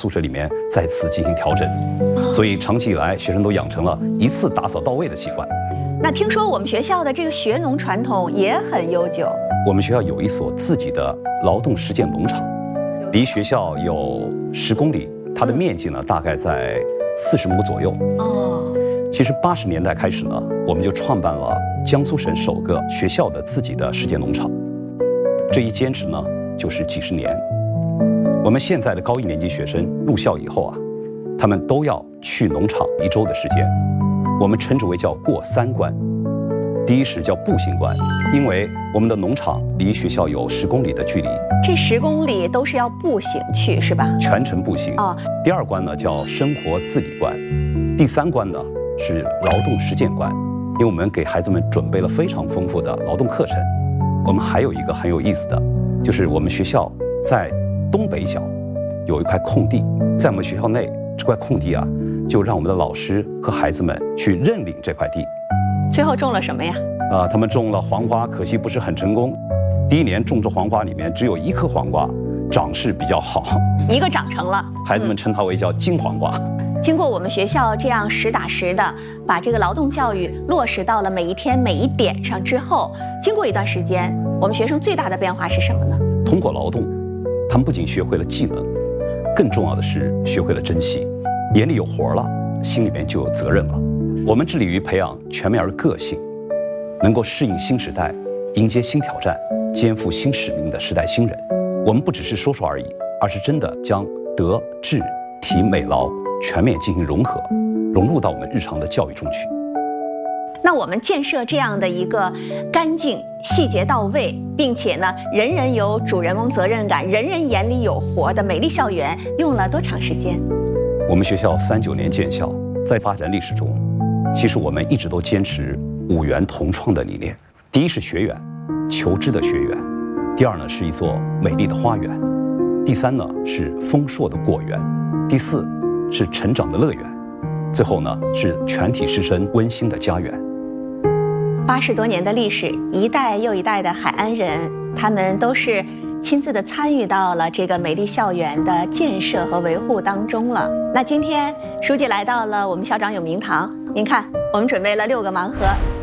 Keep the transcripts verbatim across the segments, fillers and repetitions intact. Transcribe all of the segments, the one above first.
宿舍里面再次进行调整，所以长期以来学生都养成了一次打扫到位的习惯。 那听说我们学校的这个学农传统也很悠久。 我们学校有一所自己的劳动实践农场，离学校有十公里，它的面积呢大概在四十亩左右。哦，其实八十年代开始呢，我们就创办了江苏省首个学校的自己的实践农场。这一坚持呢，就是几十年。我们现在的高一年级学生入校以后啊，他们都要去农场一周的时间，我们称之为叫过三关。第一是叫步行关，因为我们的农场离学校有十公里的距离， 这十公里都是要步行去，是吧？ 全程步行。哦。第二关呢叫生活自理关，第三关呢是劳动实践关，因为我们给孩子们准备了非常丰富的劳动课程。我们还有一个很有意思的，就是我们学校在东北角有一块空地，在我们学校内这块空地啊，就让我们的老师和孩子们去认领这块地。 最后种了什么呀？ 啊、呃，他们种了黄瓜，可惜不是很成功。第一年种植黄瓜里面只有一颗黄瓜长势比较好， 一个长成了， 孩子们称它为叫金黄瓜。 嗯、经过我们学校这样实打实的把这个劳动教育落实到了每一天每一点上之后，经过一段时间，我们学生最大的变化是什么呢？ 通过劳动，他们不仅学会了技能，更重要的是学会了珍惜。眼里有活了，心里面就有责任了。我们致力于培养全面而个性，能够适应新时代、迎接新挑战、肩负新使命的时代新人。我们不只是说说而已，而是真的将德、智、体、美、劳全面进行融合，融入到我们日常的教育中去。 那我们建设这样的一个干净、细节到位，并且呢，人人有主人翁责任感、人人眼里有活的美丽校园，用了多长时间？ 我们学校三九年建校，在发展历史中，其实我们一直都坚持五园同创的理念。第一是学园，求知的学园；第二呢是一座美丽的花园；第三呢是丰硕的果园；第四是成长的乐园；最后呢是全体师生温馨的家园。 八十多年的历史，一代又一代的海安人，他们都是亲自的参与到了这个美丽校园的建设和维护当中了。那今天书记来到了我们校长有名堂，您看我们准备了六个盲盒，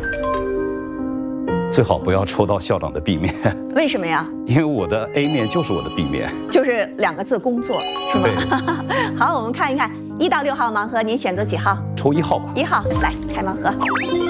最好不要抽到校长的 B 面。 为什么呀？ 因为我的 A 面就是我的 B 面， 就是两个字工作，是吗？好，我们看一看一到六号盲盒，您选择几号？ 抽一号吧。 一号，来开盲盒。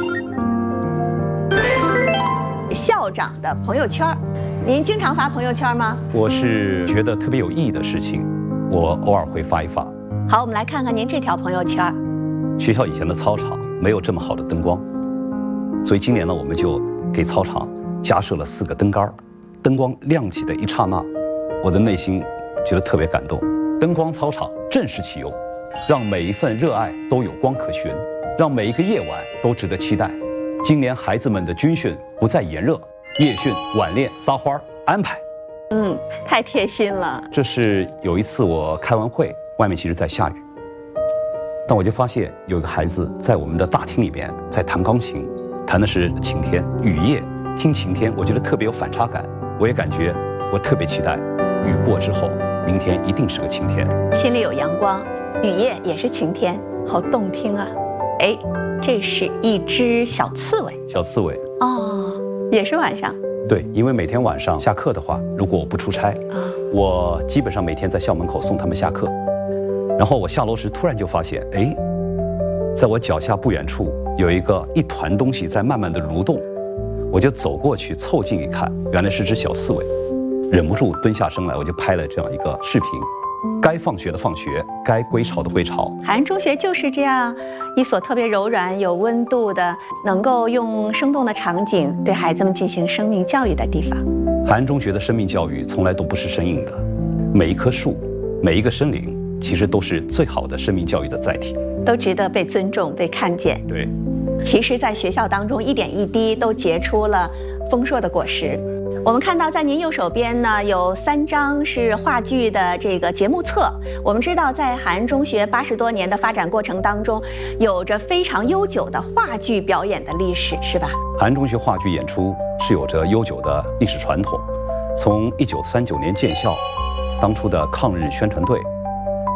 校长的朋友圈，您经常发朋友圈吗？ 我是觉得特别有意义的事情，我偶尔会发一发。 好，我们来看看您这条朋友圈。 学校以前的操场没有这么好的灯光，所以今年呢，我们就给操场加设了四个灯杆。灯光亮起的一刹那，我的内心觉得特别感动。灯光操场正式启用，让每一份热爱都有光可寻，让每一个夜晚都值得期待。今年孩子们的军训不再炎热，夜训、晚练、撒欢安排。 嗯，太贴心了。这是有一次我开完会，外面其实在下雨，但我就发现有一个孩子在我们的大厅里面在弹钢琴，弹的是晴天。雨夜听晴天，我觉得特别有反差感。我也感觉我特别期待雨过之后，明天一定是个晴天。 心里有阳光，雨夜也是晴天，好动听啊！哎。这是一只小刺猬， 小刺猬哦，也是晚上。 对，因为每天晚上下课的话，如果我不出差，啊，我基本上每天在校门口送他们下课。然后我下楼时突然就发现，哎，在我脚下不远处有一个一团东西在慢慢的蠕动，我就走过去凑近一看，原来是只小刺猬，忍不住蹲下身来，我就拍了这样一个视频。该放学的放学，该归巢的归巢。海安中学就是这样一所特别柔软、有温度的，能够用生动的场景对孩子们进行生命教育的地方。 海安中学的生命教育从来都不是生硬的，每一棵树，每一个生灵，其实都是最好的生命教育的载体， 都值得被尊重、被看见。 对， 其实，在学校当中，一点一滴都结出了丰硕的果实。我们看到，在您右手边呢，有三张是话剧的这个节目册。我们知道，在海安中学八十多年的发展过程当中，有着非常悠久的话剧表演的历史，是吧？ 海安中学话剧演出是有着悠久的历史传统，从一九三九年建校，当初的抗日宣传队